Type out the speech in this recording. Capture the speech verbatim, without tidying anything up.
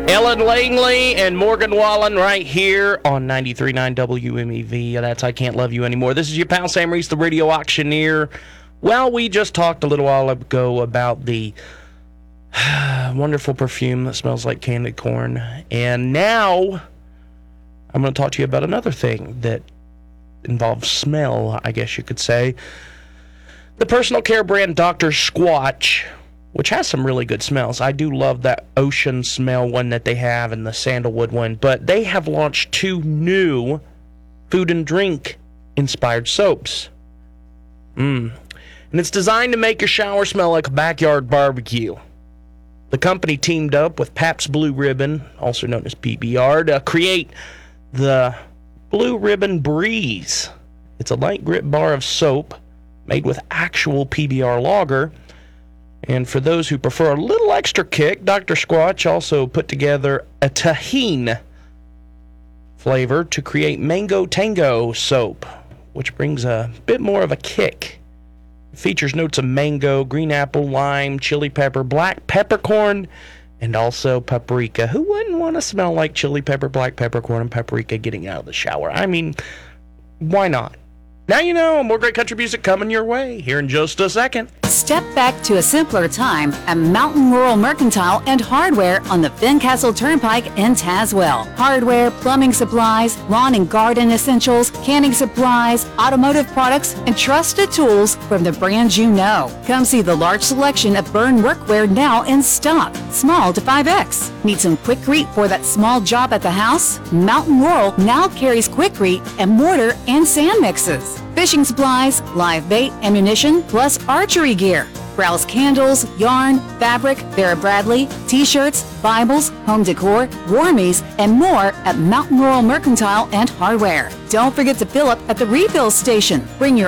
Ellen Langley and Morgan Wallen right here on ninety-three point nine W M E V. That's I Can't Love You Anymore. This is your pal Sam Reese, the radio auctioneer. Well, we just talked a little while ago about the wonderful perfume that smells like candy corn. And now I'm going to talk to you about another thing that involves smell, I guess you could say. The personal care brand Doctor Squatch, which has some really good smells. I do love that ocean smell one that they have and the sandalwood one. But they have launched two new food and drink inspired soaps. Mmm. And it's designed to make your shower smell like a backyard barbecue. The company teamed up with Pabst Blue Ribbon, also known as P B R, to create the Blue Ribbon Breeze. It's a light grit bar of soap made with actual P B R lager. And for those who prefer a little extra kick, Doctor Squatch also put together a tahine flavor to create Mango Tango soap, which brings a bit more of a kick. It features notes of mango, green apple, lime, chili pepper, black peppercorn, and also paprika. Who wouldn't want to smell like chili pepper, black peppercorn, and paprika getting out of the shower? I mean, why not? Now you know, more great country music coming your way here in just a second. Step back to a simpler time at Mountain Rural Mercantile and Hardware on the Fincastle Turnpike in Tazewell. Hardware, plumbing supplies, lawn and garden essentials, canning supplies, automotive products, and trusted tools from the brands you know. Come see the large selection of Byrne workwear now in stock, small to five X. Need some Quikrete for that small job at the house? Mountain Rural now carries Quikrete and mortar and sand mixes. Fishing supplies, live bait, ammunition, plus archery gear. Browse candles, yarn, fabric, Vera Bradley, t-shirts, Bibles, home decor, warmies, and more at Mountain Rural Mercantile and Hardware. Don't forget to fill up at the refill station. Bring your